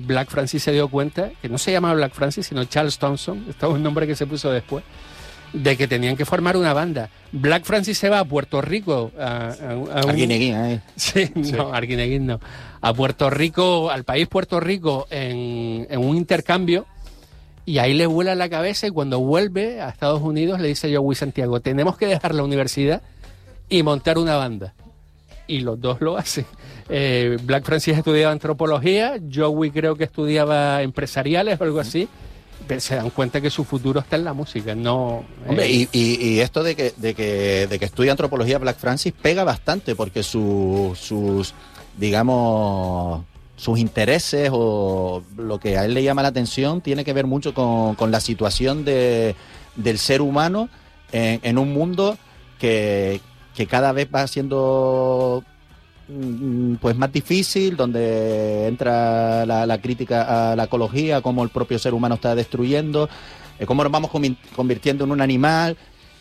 Black Francis se dio cuenta, que no se llamaba Black Francis, sino Charles Thompson, este es un nombre que se puso después, de que tenían que formar una banda. Black Francis se va a Puerto Rico. Arguineguín, Sí, no, Arguineguín no. A Puerto Rico, al país Puerto Rico, en un intercambio, y ahí le vuela la cabeza, y cuando vuelve a Estados Unidos le dice a Joey Santiago, tenemos que dejar la universidad y montar una banda. Y los dos lo hacen. Black Francis estudiaba antropología, Joey creo que estudiaba empresariales o algo así. Pero se dan cuenta que su futuro está en la música, no... Hombre, y esto de que estudia antropología Black Francis pega bastante, porque sus digamos, sus intereses o lo que a él le llama la atención tiene que ver mucho con la situación del ser humano en un mundo que cada vez va siendo pues más difícil, donde entra la crítica a la ecología, cómo el propio ser humano está destruyendo, cómo nos vamos convirtiendo en un animal,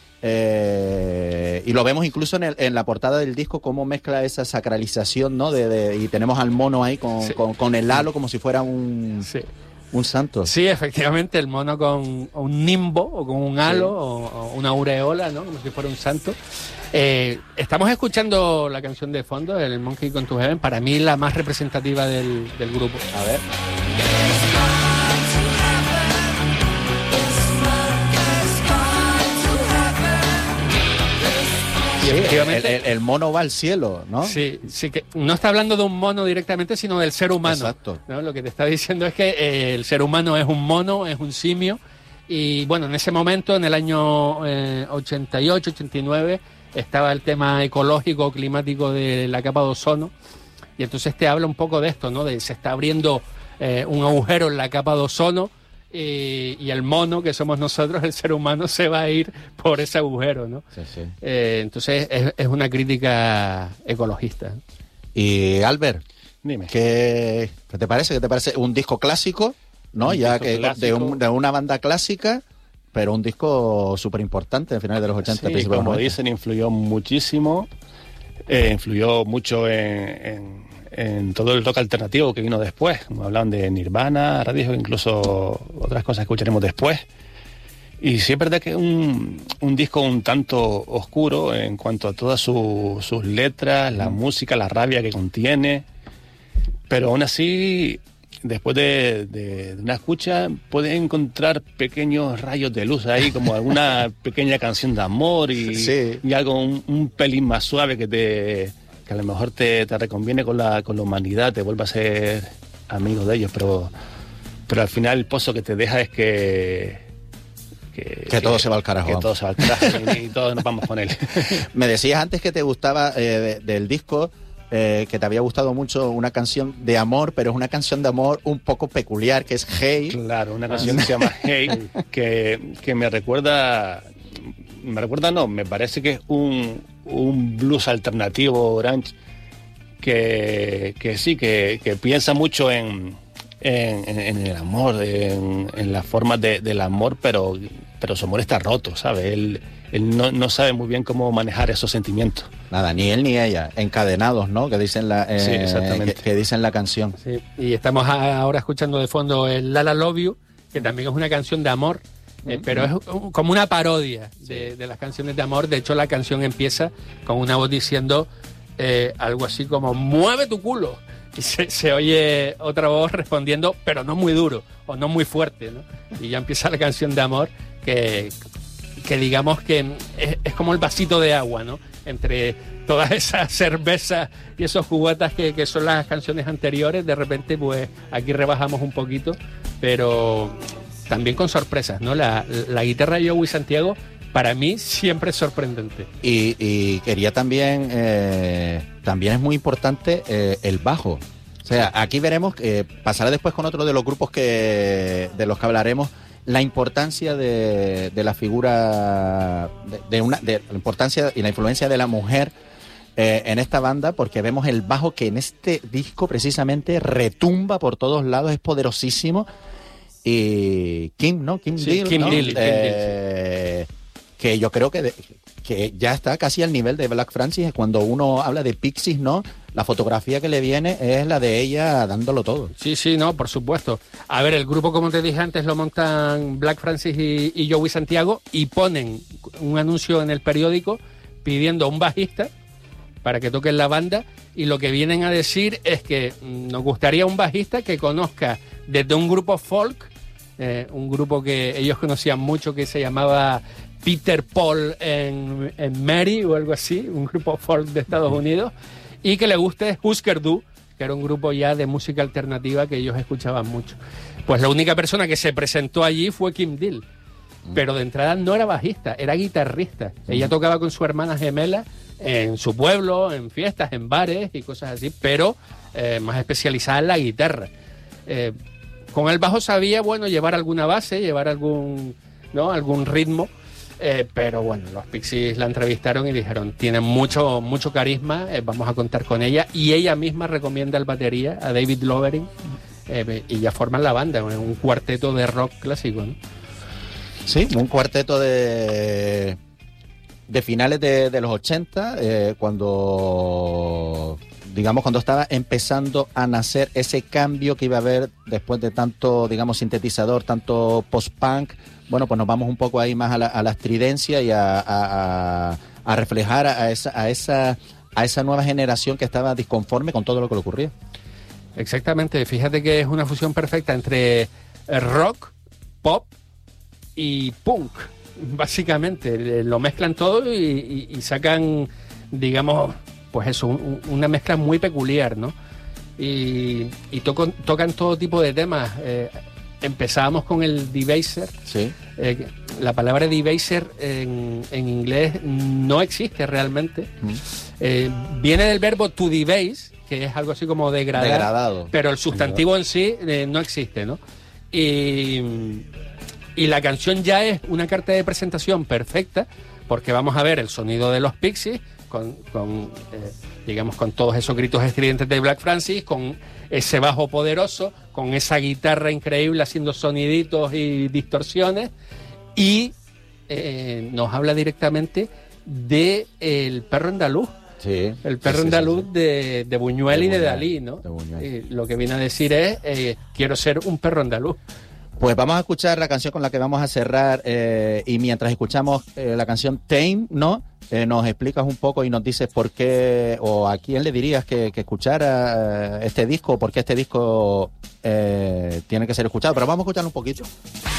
y lo vemos incluso en la portada del disco, cómo mezcla esa sacralización, ¿no? Y tenemos al mono ahí con el halo como si fuera un santo. Sí, efectivamente, el mono con un nimbo o con un halo o una aureola, ¿no? Como si fuera un santo. Estamos escuchando la canción de fondo, el Monkey Gone to Heaven, para mí la más representativa del grupo. A ver. Sí, efectivamente, el mono va al cielo, ¿no? Sí, que no está hablando de un mono directamente, sino del ser humano. Exacto. ¿No? Lo que te está diciendo es que el ser humano es un mono, es un simio, y bueno, en ese momento, en el año 88, 89, estaba el tema ecológico, climático de la capa de ozono, y entonces te habla un poco de esto, ¿no? De se está abriendo un agujero en la capa de ozono, y el mono, que somos nosotros, el ser humano, se va a ir por ese agujero, ¿no? Sí. Entonces es una crítica ecologista. Y Albert, dime. ¿Qué te parece? ¿Qué te parece? Un disco clásico, ¿no? Ya que clásico. De una banda clásica, pero un disco súper importante a finales de los 80. Sí, como dicen, influyó muchísimo, influyó mucho en todo el rock alternativo que vino después, como hablaban de Nirvana, Radiohead, incluso otras cosas que escucharemos después. Y sí es verdad que es un disco un tanto oscuro en cuanto a todas sus letras, la música, la rabia que contiene, pero aún así, después de una escucha, puedes encontrar pequeños rayos de luz ahí, como alguna pequeña canción de amor y algo un pelín más suave que a lo mejor te reconviene con la humanidad, te vuelve a ser amigos de ellos, pero al final el pozo que te deja es que todo se va al carajo. Que todo se va al carajo y todos nos vamos con él. Me decías antes que te gustaba del disco, que te había gustado mucho una canción de amor, pero es una canción de amor un poco peculiar, que es Hey. Claro, una canción que se llama Hey, que me recuerda... me parece que es un blues alternativo, grunge, que piensa mucho en el amor, en las formas del amor, pero su amor está roto, ¿sabes? Él no sabe muy bien cómo manejar esos sentimientos. Nada, ni él ni ella, encadenados, ¿no? Que dicen sí, exactamente. que dicen la canción. Sí, y estamos ahora escuchando de fondo el La La Love You, que también es una canción de amor. Pero es como una parodia de las canciones de amor. De hecho, la canción empieza con una voz diciendo algo así como ¡mueve tu culo! Y se oye otra voz respondiendo, pero no muy duro o no muy fuerte, ¿no? Y ya empieza la canción de amor que digamos que es como el vasito de agua, ¿no? Entre todas esas cervezas y esos juguetas que son las canciones anteriores, de repente pues aquí rebajamos un poquito, pero... también con sorpresas, ¿no? La guitarra de Joey Santiago, para mí, siempre es sorprendente. Y quería también es muy importante el bajo. O sea, aquí veremos, pasará después con otro de los grupos de los que hablaremos, la importancia de la figura, de la importancia y la influencia de la mujer en esta banda, porque vemos el bajo que en este disco precisamente retumba por todos lados, es poderosísimo. Y Kim, ¿no? Kim Deal, Kim ¿no? Deal, que yo creo que ya está casi al nivel de Black Francis. Cuando uno habla de Pixies, ¿no? La fotografía que le viene es la de ella dándolo todo. Sí, no, por supuesto. A ver, el grupo, como te dije antes, lo montan Black Francis y Joey Santiago, y ponen un anuncio en el periódico pidiendo a un bajista para que toque en la banda, y lo que vienen a decir es que nos gustaría un bajista que conozca desde un grupo folk, un grupo que ellos conocían mucho, que se llamaba Peter Paul en Mary o algo así, un grupo folk de Estados Unidos, y que le guste Husker Du, que era un grupo ya de música alternativa que ellos escuchaban mucho. Pues la única persona que se presentó allí fue Kim Deal, pero de entrada no era bajista, era guitarrista. Ella tocaba con su hermana gemela en su pueblo, en fiestas, en bares y cosas así, pero más especializada en la guitarra. Con el bajo sabía, bueno, llevar alguna base, llevar algún ritmo, pero bueno, los Pixies la entrevistaron y dijeron, tiene mucho carisma, vamos a contar con ella, y ella misma recomienda al batería, a David Lovering, y ya forman la banda, un cuarteto de rock clásico, ¿no? Sí, un cuarteto de finales de los 80, cuando estaba empezando a nacer ese cambio que iba a haber después de tanto, digamos, sintetizador, tanto post-punk. Bueno, pues nos vamos un poco ahí más a la estridencia y a reflejar a esa nueva generación que estaba disconforme con todo lo que le ocurría. Exactamente, fíjate que es una fusión perfecta entre rock, pop y punk. Básicamente, lo mezclan todo y sacan, digamos, pues eso, una mezcla muy peculiar, ¿no? Y tocan todo tipo de temas. Empezábamos con el debaser. Sí. La palabra debaser en inglés no existe realmente. Viene del verbo to debase, que es algo así como degradado. Pero el sustantivo en sí no existe, ¿no? Y la canción ya es una carta de presentación perfecta, porque vamos a ver el sonido de los Pixies con todos esos gritos estridentes de Black Francis, con ese bajo poderoso, con esa guitarra increíble haciendo soniditos y distorsiones, y nos habla directamente de El perro andaluz. Sí, el perro andaluz. Sí. De Buñuel y de Dalí, ¿no? Lo que viene a decir es quiero ser un perro andaluz. Pues vamos a escuchar la canción con la que vamos a cerrar, y mientras escuchamos la canción Tame, ¿no? Nos explicas un poco y nos dices por qué, o a quién le dirías que escuchara este disco, o por qué este disco tiene que ser escuchado. Pero vamos a escucharlo un poquito.